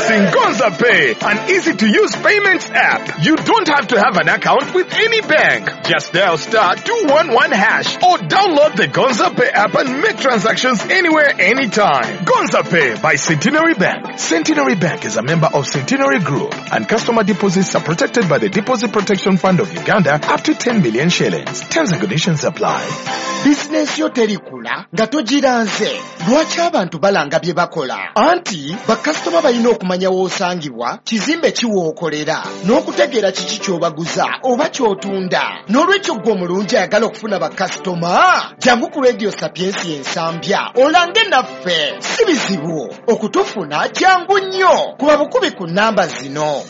Introducing Gonza Pay, an easy-to-use payments app. You don't have to have an account with any bank. Just dial *211# or download the Gonza Pay app and make transactions anywhere, anytime. Gonza Pay by Centenary Bank. Centenary Bank is a member of Centenary Group, and customer deposits are protected by the Deposit Protection Fund of Uganda up to 10 million shillings. Terms and conditions apply. Business yo terikula nga togiranze. Lwaki abantu balanga bye bakola? Anti bakasitoma balina okumanya w'osangibwa, kizimbe kiwookolera, n'okutegeera kiki ky'obaguza oba ky'otunda. N'olwekyo gwe omulungi ayagala okufuna bakasitoma, jangu ku Radio Sapiens ensambya olange naffe. Si bizibu okutufuna, jangu nnyo. Kuba bukubi ku nnamba zino: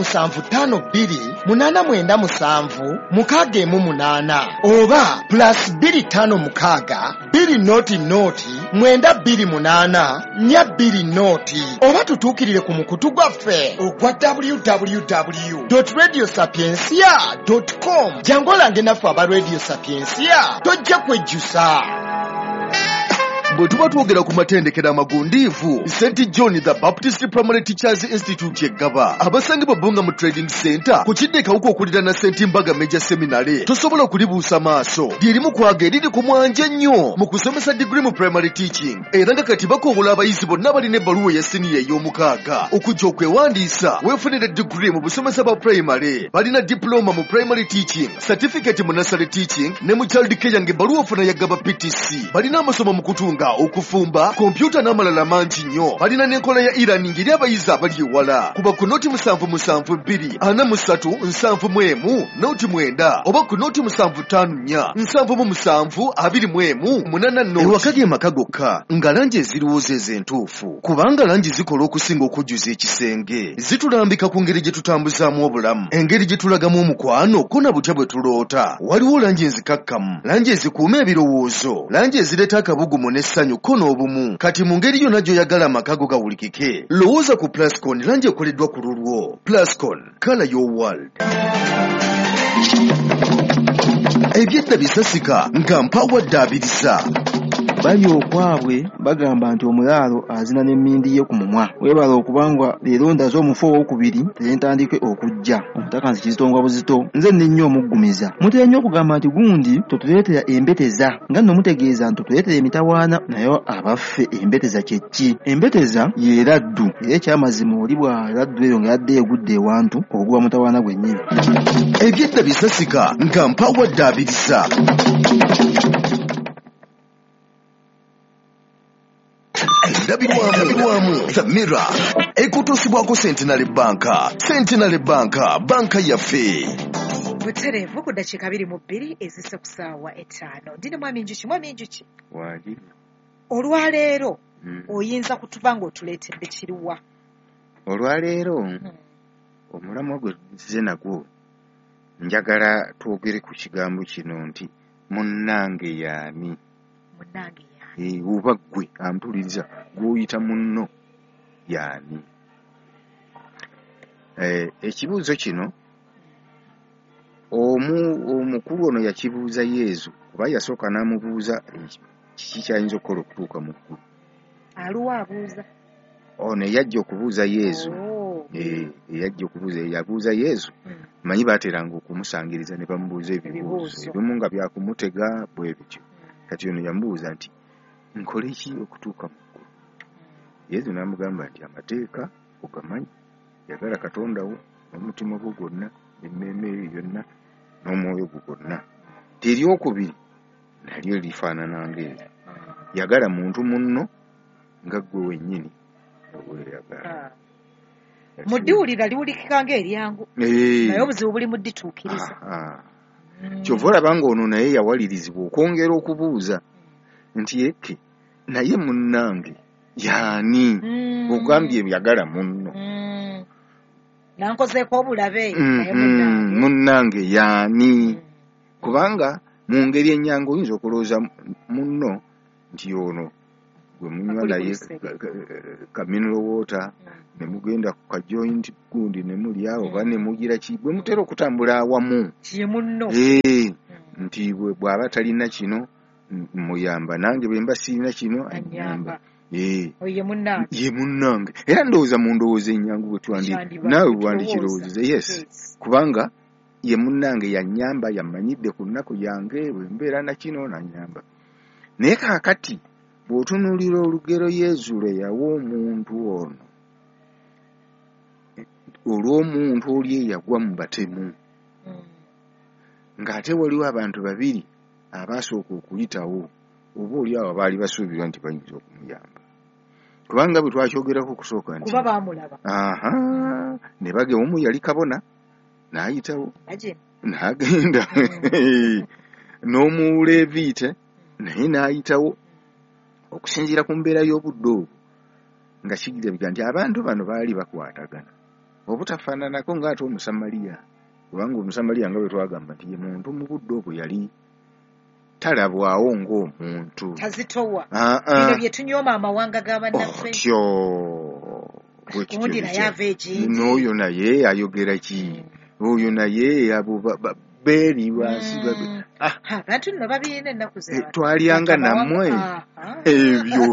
078997 oba +256 2 928 oba tutuukirire ku mukutu gwaffe ogwa www.radiosapiensia.com. jangu olange naffe aba Radio Sapiensia, tojja kwejjusa. Bwe tuba twogera ku matendekero amagundiivu, St. John the Baptist Primary Teachers Institute yeggaba abasangibwa Bunga mu Trading Center ku kidde kawuka okulira na St. Mbaga Major Seminary. Tosobola kulibuusa maaso, lyerimu kwaga eriri ku mwanja nnyo mu kusomesa degree mu primary teaching, era nga kati bakobola abayizi bonna balina ebbaluwa ya siniya ey'omukaaga okujja okwewandiisa weefunire degree mu busomesa bwa primary. Balina diploma mu primary teaching, certificate mu nursery teaching ne mu child care ng'ebbaluwa ofuna yaggaba PTC. Balina amasomo mu kutunga, okufumba, kompyuta n'amalala mangi nnyo. Balina n'enkola ya e-learning eri abayizi abali ewala. Kuba ku noti 7742 noti 9 oba ku noti 7547 ewaka g'emaka gokka nga langi eziriwooza ez'entuufu, kubanga langi zikola okusinga okujjuza ekisenge. Zitulambika ku ngeri gye tutambuzaamu obulamu, engeri gye tulagamu omukwano ko na butya bwe tuloota. Waliwo langi enzikakkamu, langi ezikuuma ebirowoozo, langi ezireeta akabugumu n'essanyu ko n'obumu. Kati mu ngeri yonna gy'oyagala amaka go gawulikike, lowooza ku Plascon, langi ekoleddwa ku lulwo. Plascon, color your world. Ebyedda bisasika nga mpawadde abirisa. Bali okwabwe bagamba nti omulaalo azina n'emmindi ye ku mumwa. Weebala okubangwa leero ndaze omufu owokubiri tentandike okujja. Omutaka nzi kizitongwa buzito, nze nnyo omuggumiza. Mutera nnyo okugamba nti gundi totuleetera embeteza, nga nno mutegeeza nti totuleetera emitawaana, nayo abaffe embeteza kye ki? Embeteza ye laddu, era ekyamazima oli bw'aladdu eyo ng'adde egudde ewantu okuguba mutawaana gwennyini. Ebyedda bisasika nga mpawadde abirisa. Ndabirwamu The Mirror ekutosibwako Centenary Bank. Centenary Bank, banka yaffe. Butereevu ku ddakiika 22 ezisse ku ssaawa 5. Ndine mwami Njuki. Wali. Olwaleero oyinza kutuba ng'otuleetedde kiruwa? Olwaleero omulamwa gwe nzize nagwo njagala twogere ku kigambo kino nti munnange yaani. Munnange yaani. Oba ggwe ampuliriza gw'oyita munno yaani. Ekibuuzo kino omukulu ono yakibuuza Yesu, kuba yasooka n'amubuuza kiki kyayinza okukola okutuuka mu ggulu. Aluwa abuuza? Ono yajja okubuuza Yesu. Yabuuza Yesu. Manyi baateranga okumusangiriza ne bamubuuza ebibuuzo ebimu nga byakumutega bwe bityo. Kati ono yamubuuza nti nkole ki okutuuka mu ggulu? Yesu n'amugamba nti amateeka ogamanyi, yagala Katonda wo n'omutima gwo gwonna n'emmeeme yonna n'omwoyo gwo gwonna. Eryokubiri nalyo lifaanana ng'eryo, yagala muntu munno nga ggwe wennyini weeyagala. Muddiwulira liwulikika ng'eryangu, naye obuzibu buli mu ddituukiriza. Kyova olaba ng'ono naye yawalirizibwa okwongera okubuuza nti eke naye munnange yaani? Ogambye yagala munno. Nankozeeko obulabe munnange yaani? Kubanga mu ngeri ennyango oyinza okulowooza munno nti ono gwe munywa naye ka mineral water ne mugenda ku kajoint gundi ne mulya oba ne mugira ki, bwe mutera okutambula awamu nti bw'aba talina kino muyamba, nange bwe mba sirina kino anyamba. Oye munnange. Ye munnange. Era ndowooza mu ndowooza ennyangu bwe naawe bwandikirowooza. Yes. Kubanga ye munnange yannyamba, yamanyidde ku nnaku yange bwe mbeera na kino nannyamba. Naye kaakati bw'otunuulira olugero Yesu lwe yawa omuntu ono, olw'omuntu oli eyagwa mu batemu, ng'ate waliwo abantu babiri abaasooka okuyitawo, oba oli awo baali basuubirwa nti bayinza okumuyamba. Kubanga bwe twakyogerako kusooka nti kuba baamulaba. Ne bage omu yali kabona n'ayitawo n'agenda, n'omuleviite naye n'ayitawo, okusinziira ku mbeera y'obudde obwo nga kigirabika nti abantu bano baali bakwatagana, obutafaananako ng'ate Omusamaliya, kubanga Omusamaliya nga bwe twagamba nti ye muntu mu budde obwo yali talabwawo ng'omuntu. Tazitowa. Bino bye tunyooma amawanga g'abannaffe. Ogundi naye ava ekingi. N'oyo naye ayogera ki? Oyo naye abo beeri wansi. Abantu nno babirina ennaku zaabwe. Twalyanga nammwe ebyo.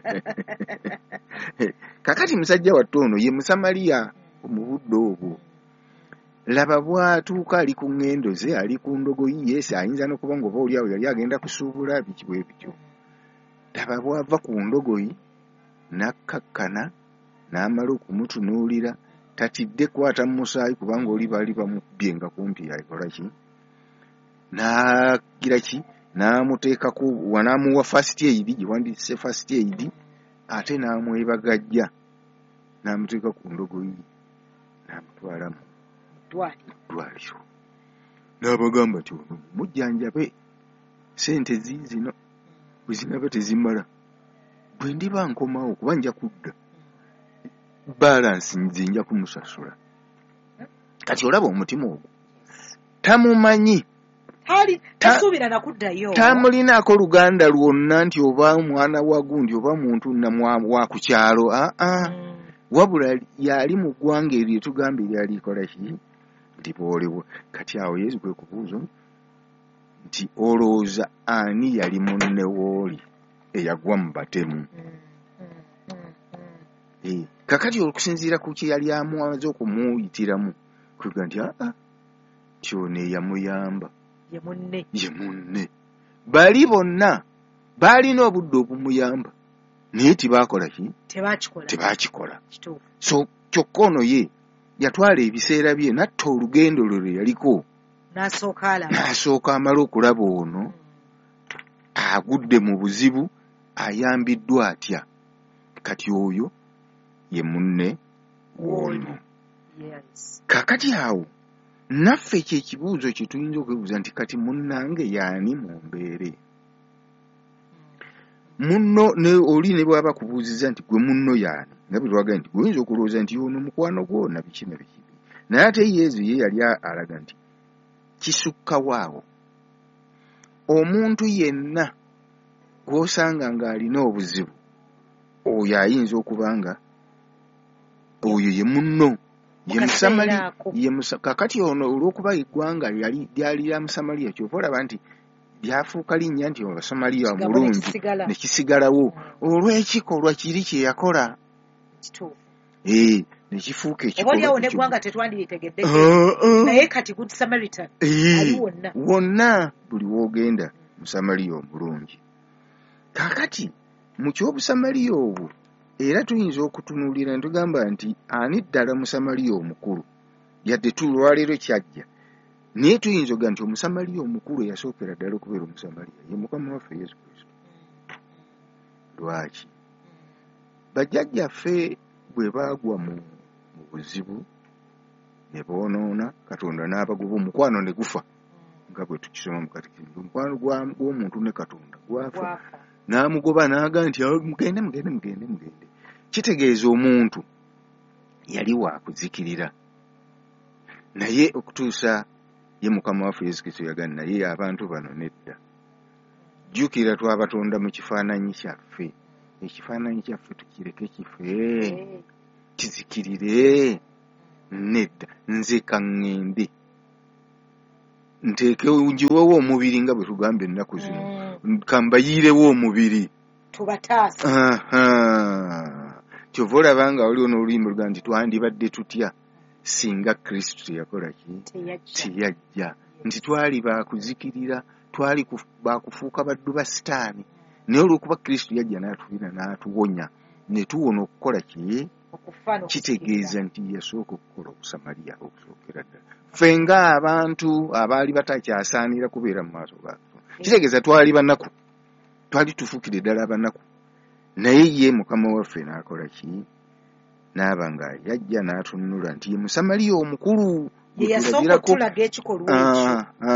Kakati musajja wattu ono ye Musamaliya mu budde obwo. Laba bw'atuuka ali ku ŋŋendo ze, ali ku ndogoyi ye, ayinza n'okuba ng'oba oli awo yali agenda kusuubula biki bwe bityo. Laba bw'ava ku ndogoyi n'akkakkana n'amala okumutunuulira, tatidde kwata mu musaayi kubanga oli baali bamubbye nga kumpi ayikola ki, n'agira ki, n'amuteekako n'amuwa first aid, gye wandise first aid, ate n'amwebagajja n'amuteeka ku ndogoyi n'amutwala mu ddwaliro. N'abagamba nti ono mujjanjabe, sente ziizino bwe zinaba tezimala, bwe ndiba nkomawo kuba nja kudda balansi nze nja kumusasula. Kati olaba omutima ogwo tamumanyi, tasuubira nakuddayo, tamulinaako luganda lwonna nti oba mwana wa gundi oba muntu wa ku kyalo. Wabula yali mu ggwanga eryo tugamba eryali kola ki nti bwolewo. Kati awo Yesu kwe kubuuza nti olowooza ani yali munne wooli eyagwa mu batemu? Kakati okusinziira ku kye yali amwaza okumuyitiramu kwega nti kyona eyamuyamba ye munne. Bali bonna baalina obudde obumuyamba naye tibaakola ki? Tebaakikola. So kyokka ono ye yatwala ebiseera bye natta olugendo lwe yaliko, n'asooka amala okulaba ono agudde mu buzibu, ayambiddwa atya. Kati oyo ye munne w'ono. Kakati awo naffe ekyo ekibuuzo kye tuyinza okwebuuza nti kati munnange yaani mu mbeere munno oli ne bw'aba kubuuziza nti gwe munno yaani, nga bwe twagaa nti guyinza okulowooza nti ono mukwano gwo na biki na biki, naye ate Yesu ye yali alaga nti kisukkawo omuntu yenna gw'osanga ng'alina obuzibu, oyo ayinza okuba nga oyo ye munno, ye Musamaliya. Kakati ono olw'okuba eggwanga lyali lya Musamaliya, kyova olaba nti lyafuuka linnya nti Abasamaliya mulungi ne kisigalawo olw'ekikolwa kiri kye yakola. Ne kifuuka ekikolwa n'eggwanga tetwandiritegedde, naye kati Good Samaritan ali wonna, buli w'ogenda Musamaliya omulungi. Kakati mu ky'Obusamaliya obwo era tuyinza okutunuulira ne tugamba nti ani ddala Musamaliya omukulu, yadde tulwaleero kyajja, naye tuyinza okuga nti Omusamaliya omukulu eyasookera ddala okubeera Omusamaliya ye Mukama waffe Yesu Kristo. Lwaki? Bajjajjaffe bwe baagwa mu buzibu ne boonoona, Katonda n'abagoba, omukwano ne gufa, nga bwe tukisoma mu Katekisimu. Omukwano gw'omuntu ne Katonda gwafa, n'amugoba n'aga nti mugende. Kitegeeza omuntu yali wa kuzikirira, naye okutuusa ye Mukama waffe Yesu Kristo yagana naye abantu bano nedda. Jjukira twabatonda mu kifaananyi kyaffe, ekifaananyi kyaffe tukireke kife, kizikirire. Nedda, nze kaŋŋende nteeke njiwewo omubiri nga bwe tugamba ennaku zino, kambayiirewo omubiri tubataasa. Kyova olaba nga waliwo n'oluyimba oluga nti twandibadde tutya singa Kristo teyakola ki teyajja, nti twali bakuzikirira, twali bakufuuka baddu ba sitaani, naye olw'okuba Kristo yajja n'atuwina n'atuwonya ne tuwona okukola ki kitegeeza nti yasooka okukola obusamaliya okusookera ddala. Ffe ng'abantu abaali batakyasaanira kubeera mu maaso gaatu, kitegeeza twali banaku, twali tufuukire ddala abanaku, naye ye Mukama waffe n'akola ki? N'aba nga yajja n'atununula nti ye Musamaliya omukulu yasooka okutulaga ekikolwa ekyo.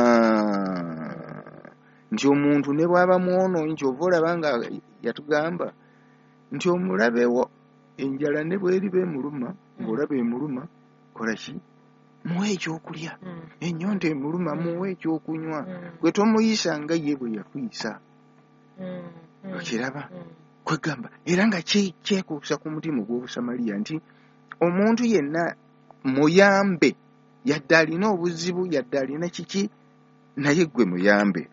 Nti omuntu ne bw'aba mwonoonyi, kyova olaba nga yatugamba nti omulabe wo enjala ne bw'eriba emuluma, ng'olaba emuluma kola ki? Muwe ekyokulya. Ennyonta emuluma muwe ekyokunywa. Gwe tomuyisa nga ye bwe yakuyisa. Okiraba? Kwegamba era nga kyekuusa ku mutima gw'Obusamaliya nti omuntu yenna muyambe, yadde alina obuzibu, yadde alina kiki, naye gwe muyambe.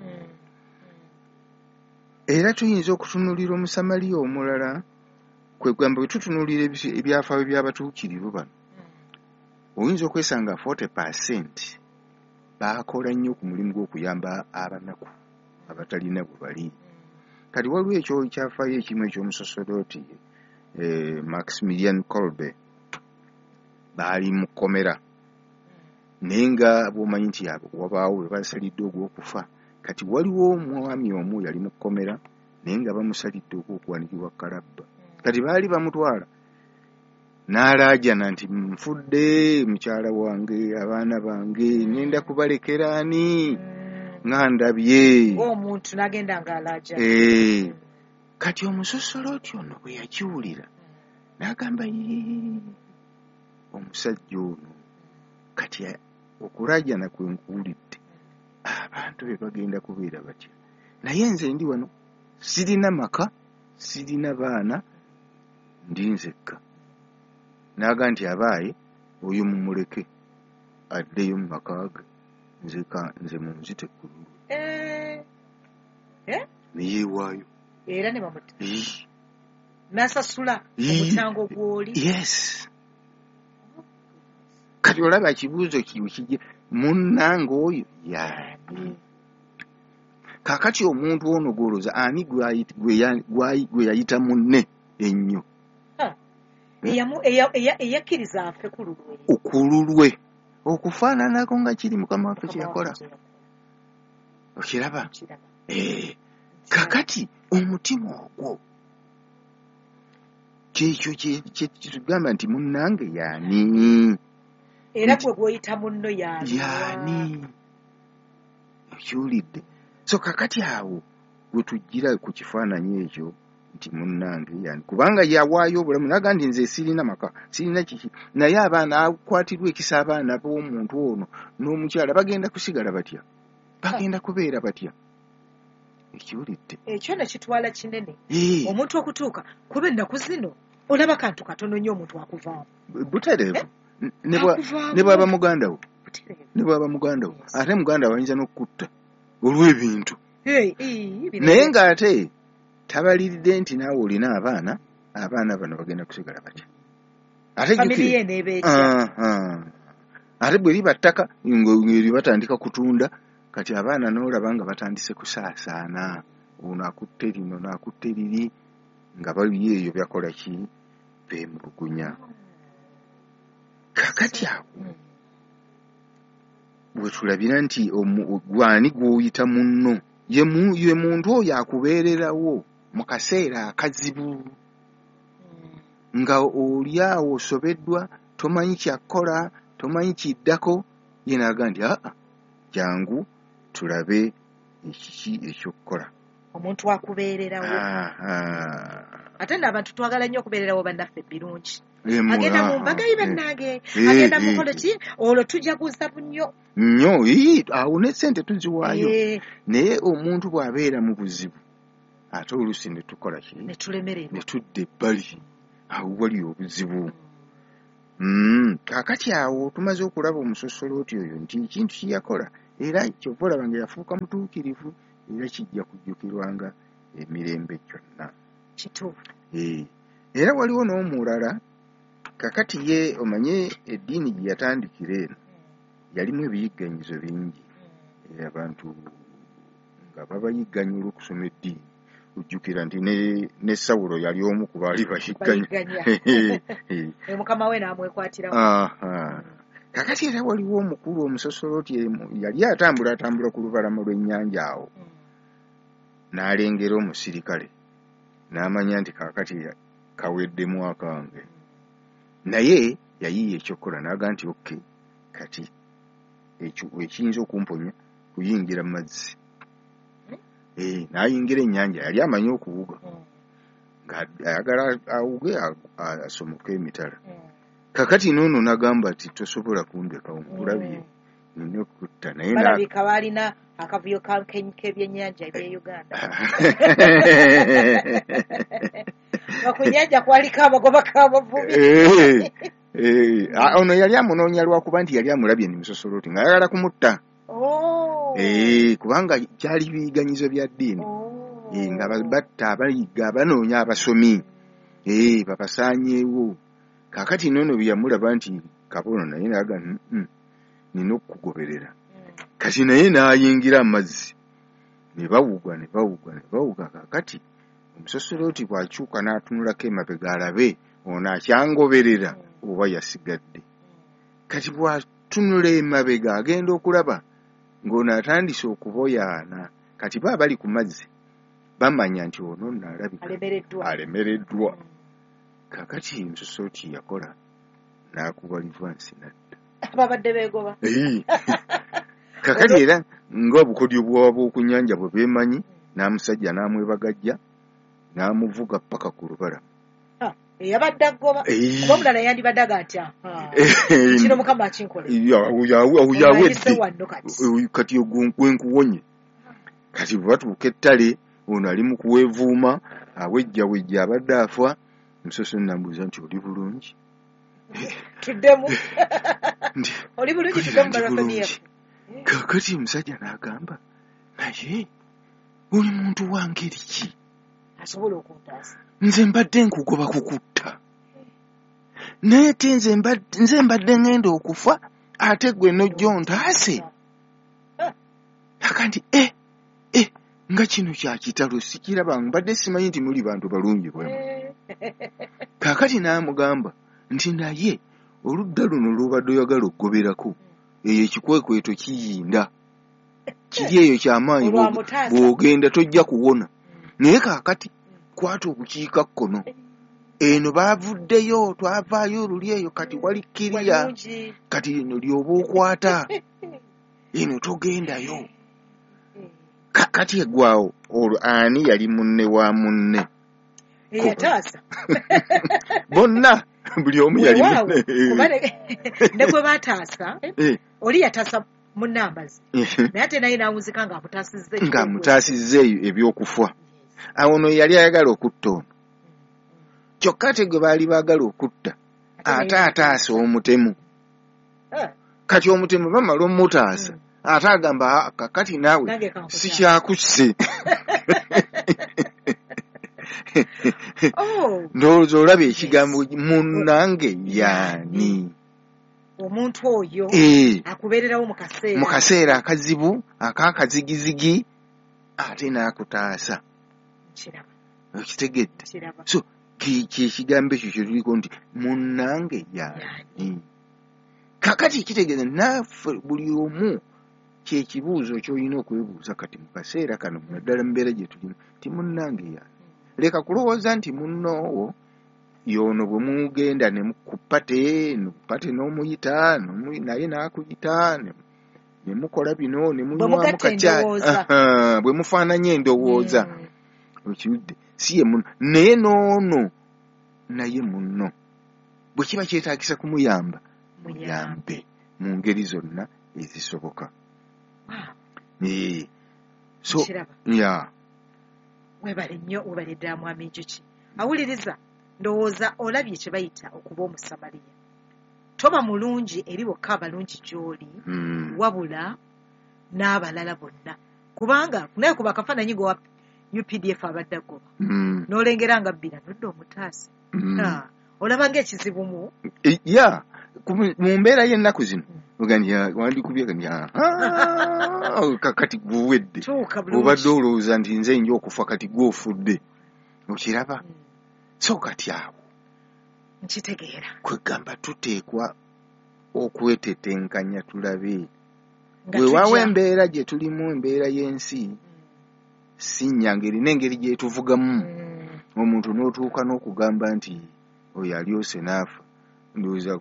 Era tuyinza okutunulira Omusamaliya omulala, kwegamba bwe tutunulira ebyafaayo by'abatuukirivu bano, oyinza okwesanga 40% baakola nnyo ku mulimu gw'okuyamba abanaku abatalina bwe bali. Kati waliwo ekyo kyafaayo ekimu eky'omusosolooti Maximilian Kolbe, baali mu kkomera, naye nga bw'omanyi nti wabaawo we basalidde ogw'okufa. Kati waliwo omwami omu yali mu kkomera naye nga bamusalidde ogw'okuwanikibwa kalabba. Kati baali bamutwala n'alaajana nti nfudde, mukyala wange, abaana bange ngenda kubalekera ani nga ndabye. Omuntu n'agenda ng'alaaja. Kati omusosolooti ono bwe yakiwulira n'agamba omusajja ono kati okulaajana kwe nkuwulidde abantu be bagenda kubeera batya, naye nze ndi wano sirina maka, sirina baana, ndi nzekka. N'aga nti abaaye oyo mumuleke addeyo mu maka ge, nze munzite ku lulwe. Ne yeewaayo. Era ne bamuta. N'asasula omutango gw'oli. Yes. Kati olaba ekibuuzo kijje munnange oyo yaani. Kaakati omuntu ono gw'olowooza ani gwe yayita munne ennyo? Eyakkiriza afe ku lulwe. Okululwe okufaananako nga kiri Mukama waffe kye yakola. Okiraba? Kakati omutima ogwo kyekyo kyetugamba nti munnange yaani, era gwe gw'oyita munno yaani okiwulidde. So kakati awo bwe tujjira ku kifaananyi ekyo nti munnange yaani, kubanga yawaayo obulamu naga nti nze sirina maka, sirina kiki, naye abaana akwatirwa ekisa, abaana b'omuntu ono n'omukyala bagenda kusigala batya, bagenda kubeera batya. Ekiwulidde ekyo ne kitwala kinene omuntu okutuuka kuba ennaku zino olaba kantu katono nnyo omuntu akuvaamu butereevu ne bw'aba muganda wo, ne bw'aba muganda wo, ate muganda wo ayinza n'okukutta olw'ebintu, naye ng'ate tabaliridde nti naawe olina abaana bano bagenda kusigala batya. Ate bwe liba ttaka ng'eri batandika kutunda, kati abaana n'olaba nga batandise kusaasaana, ono akutte lino n'akutte liri, nga bali eyo byakola ki, beemulugunya. Kakati awo bwe tulabira nti gwani gw'oyita munno, ye muntu oyo akubeererawo mu kaseera akazibu, nga oli awo osobeddwa, tomanyi kyakkola, tomanyi kiddako, ye n'aga nti jangu tulabe ekiki ekyokukola. Omuntu akubeererawo. Ate n'abantu twagala nnyo okubeererawo bannaffe birungi. Agenda mu mbaga ye bannange, agenda mu koleki, olwo tujaguza nnyo. Awo ne ssente tuziwaayo. Naye omuntu bw'abeera mu buzibu, ate oluusi ne tukola ki? Ne tulemererwa. Ne tudda ebbali. Awo wali obuzibu. Kaakati awo tumaze okulaba omusosolooti oyo nti ekintu kye yakola, era kyova olaba nga yafuuka mutuukirivu, era kijja kujjukirwanga emirembe gyonna. kituufu. Era waliwo n'omulala kakati ye omanye eddiini gye yatandikira eno yalimu ebiyigganyizo bingi. Abantu nga babayigganya olw'okusoma eddiini. Ujjukira nti ne Sawulo yali omu ku baali bayigganya. Mukama we n'amwekwatirawo. Kakati era waliwo omukulu omusosoloti yali atambula ku lubalama lw'ennyanja awo. N'alengera omusirikale. N'amanya nti kakati kaweddemu akange. Naye yayiiya ekyokola n'aga nti okke kati ekiyinza okumponya kuyingira mu mazzi. N'ayingira ennyanja yali amanyi okuwuga ng'ayagala awuge asomoke emitala. Kakati n'ono n'agamba ati tosobola kundeka omulabye nina okutta naye balabika baalina akavuyo k'ebyennyanja ebye Uganda. Nga ku nnyanja kwaliko amagoba k'abavubi. Ono yali amunoonya lwakuba nti yali amulabye ne musosoloti ng'ayagala kumutta. Kubanga kyali biyiganyizo bya ddiini nga batta abayiga abanoonya abasomi babasaanyeewo. Kakati n'ono bye yamulaba nti kabono naye naga nina okugoberera. Kati naye n'ayingira amazzi ne bawuga. Kakati omusosoloti bw'akyuka n'atunulako emabega alabe ono akyangoberera oba yasigadde. Kati bw'atunula emabega agenda okulaba ng'ono atandise okuboyaana. Kati bali ku mazzi bamanya nti ono nalabika alemereddwa. Kakati omusosoloti yakola n'akuba livansi nadda. Babadde beegoba. Kakati era ng'obukodyo bw'abo ku nnyanja bwe beemanyi n'amusajja n'amwebagajja n'amuvuga paka ku lubalama. Yabadde agoba kuba omulala yandibadde atya kino Mukama akinkolera. Kati gwenkuwonye. Kati bwe batuuka ettale ono ali mu kuweevuuma awejjawejja abadde afa. Omusosoloti n'ambuuza nti oli bulungi? Tuddemu. Oli bulungi tuddemu balafoni yaffe. Kakati omusajja n'agamba naye oli muntu wa ngeri ki? Asobola okuntaasa. Nze mbadde nkugoba kukutta. Naye te nze mbadde ngenda okufa ate gwe n'ojja ontaase. Akanti nga kino kya kitalo sikiraba mbadde simanyi nti muli bantu balungi bwe. Kakati n'amugamba nti naye oludda luno lw'obadde oyagala okugoberako eyo ekikwekweto kiyinda kiri eyo kyamaanyi bw'ogenda tojja kuwona. Naye kakati kwata obukiika kkono eno baavuddeyo twavaayo oluli eyo kati wali Kiriya kati eno lyoba okwata eno togendayo. Kakati egwawo olwo ani yali munne wa munne? Yataasa. Bonna buli omu yali munne. Ne gwe baataasa oli yataasa munne amazzi naye ate naye n'awuzika ng'amutaasizza ebyokufa. Awo ono yali ayagala okutta ono. Kyokka ate gwe baali baagala okutta ate ataasa omutemu. Kati omutemu bamala omutaasa ate agamba kakati naawe sikyakusse. Ndowooza olaba ekigambo munnange yaani? Omuntu oyo akubeererawo mu kaseera akazibu ak'akazigizigi ate n'akutaasa. Okitegedde? So ekigambo ekyo kye tuliko nti munnange yaani. Kakati kitegeeza naffe buli omu kyekibuuzo ky'olina okwebuuza kati mu kaseera kano naddala mu mbeera gye tulimu nti munnange yaani. Leka kulowooza nti munnoowo y'ono bwe mugenda ne mukupate n'omuyita naye n'akuyita ne mukola bino ne munywamu kacaa bwe mufaananya endowooza. Okiwudde si ye munno naye n'ono naye munno bwe kiba kyetaagisa kumuyamba muyambe mu ngeri zonna ezisoboka. So webale nnyo webale ddala mwami Njuki. Awuliriza ndowooza olabye kye bayita okuba Omusamaliya. Toba mulungi eri bokka abalungi gy'oli wabula n'abalala bonna kubanga naye kuba akafaananyi UPDF abadde agoba n'olengera nga bbira nodde omutaasi olaba ng'ekizibu mu ya mu mbeera y'ennaku zino wandikubye kati guwedde obadde olowooza nti nze nja okufa kati gw'ofudde okiraba so kati awo nkitegeera kwegamba tuteekwa okwetetenkanya tulabe weewaawo embeera gye tulimu embeera y'ensi si nnyangeri n'engeri gye tuvugamu omuntu n'otuuka n'okugamba nti oyo alyose n'afa ndowooza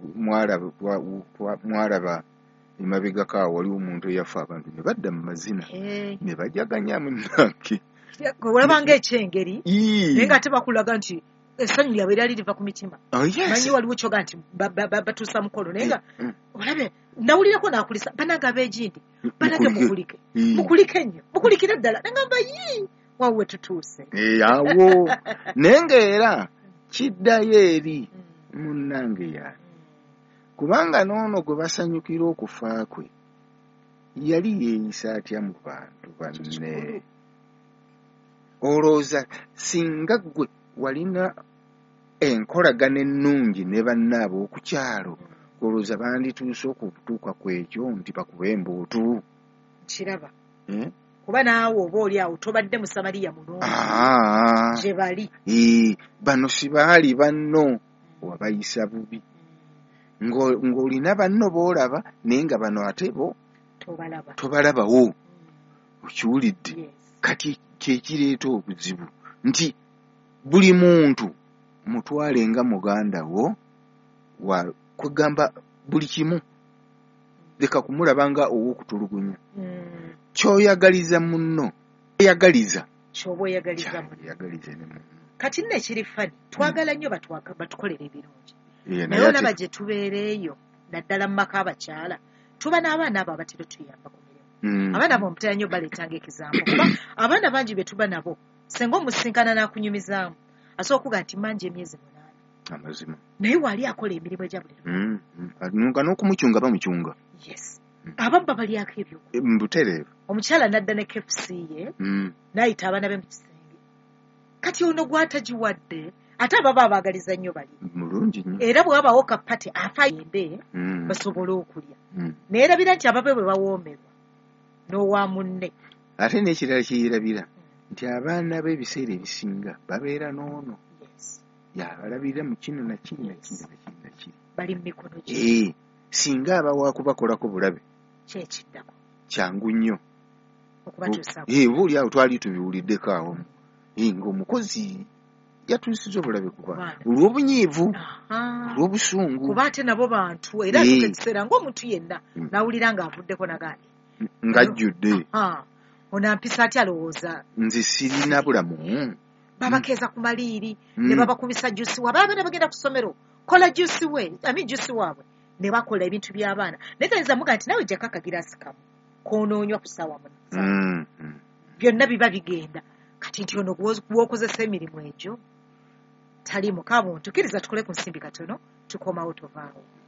mwalaba emabegako awo waliwo omuntu eyafa abantu ne badda mu mazina ne bajaganya munnange olaba ng'ekyengeri naye ng'ate bakulaga nti essanyu lyabwe lyali liva ku mitima manyi waliwo kyoga nti batuusa mukolo naye nga olabe ndawulirako naakulisa banaga ab'egindi banage mukulike nnyo mukulikire ddala nagamba wawe tutuuse awo naye ng'era kiddayo eri munnange yaani kubanga n'ono gwe basanyukira okufa kwe yali yeeyisa atya mu bantu banne olowooza singa gwe walina enkolagana ennungi ne bannaabo okukyalo olowooza bandituuse okutuuka ku ekyo nti bakuba embootu kiraba kuba naawe oba oli awo tobadde mu Samaliya mulungi gye bali bano si baali banno wabayisa bubi ng'olina banno boolaba naye nga bano ate bo tobalabawo okiwulidde kati kyekireeta obuzibu nti buli muntu mutwale nga muganda wo kwegamba buli kimu leka kumulaba nga ow'okutulugunya kyoyagaliza munno oyagaliza kyoba oyagaliza ne munno kati nno ekiri fani twagala nnyo batukolera ebirungi naye olaba gye tubeereeyo naddala mu maka abakyala tuba n'abaana abo abatera tuyamba ku mirimu abaana abo omutera nnyo baleetanga ekizambo kuba abaana bangi be tuba nabo senga omusinkana n'akunyumizaamu asobola okuga nti manje emyezi 8 amazima naye waali akola emirimu egya buli nga n'okumucunga bamucunga ababba balyako ebyo mbutereevu omukyala nadda ne KFC ye n'ayita abaana be mu kisenge kati ono gwatagiwadde ate ababa abaagaliza nnyo bali mulungi nnyo era bwe wabaawo kapate afa yembe basobole okulya naye erabira nti ababe bwe bawoomerwa n'owa munne ate n'ekirala kyeyirabira nti abaana b'ebiseera ebisinga babeera n'ono yabalabira mu kino na kino na kino na kino na kino bali mu mikono gye singa abawa kubakolako bulabe kyekiddako kyangu nnyo okubatuusaako buuli awo twali tubiwuliddeko awo ng'omukozi yatuusiza obulabe ku baana olw'obunyiivu olw'obusungu kuba ate nabo bantu era ekiseera ng'omuntu yenna n'awulira ng'avuddeko nagandi ng'ajjudde onampisa atya alowooza nze sirina bulamu babakeeza ku maliiri ne babakumisa jusi waabwe abaana bagenda ku ssomero kola jusi jusi waabwe ne bakola ebintu by'abaana naye gayinza muga nti nawe jjako akagiraasi kamu koonoonywa ku ssaawa munaana byonna biba bigenda kati nti ono gwokozesa emirimu egyo taliimu kaabuntu kkiriza tukole ku nsimbi katono tukomawo tovaawo